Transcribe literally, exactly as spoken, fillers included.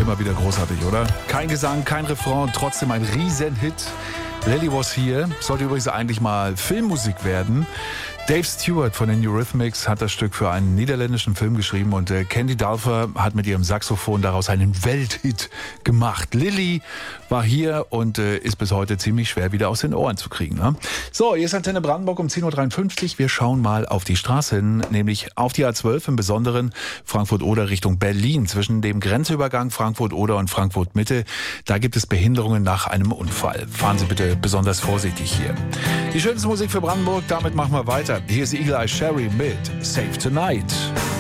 Immer wieder großartig, oder? Kein Gesang, kein Refrain und trotzdem ein Riesenhit. Lily Was Here sollte übrigens eigentlich mal Filmmusik werden. Dave Stewart von den Eurythmics hat das Stück für einen niederländischen Film geschrieben und äh, Candy Dulfer hat mit ihrem Saxophon daraus einen Welthit gemacht. Lily war hier und äh, ist bis heute ziemlich schwer wieder aus den Ohren zu kriegen. Ne? So, hier ist Antenne Brandenburg um zehn Uhr dreiundfünfzig. Wir schauen mal auf die Straße hin, nämlich auf die A zwölf, im Besonderen Frankfurt-Oder Richtung Berlin. Zwischen dem Grenzübergang Frankfurt-Oder und Frankfurt-Mitte, da gibt es Behinderungen nach einem Unfall. Fahren Sie bitte besonders vorsichtig hier. Die schönste Musik für Brandenburg, damit machen wir weiter. Hier ist Eagle Eye Cherry mit Save Tonight.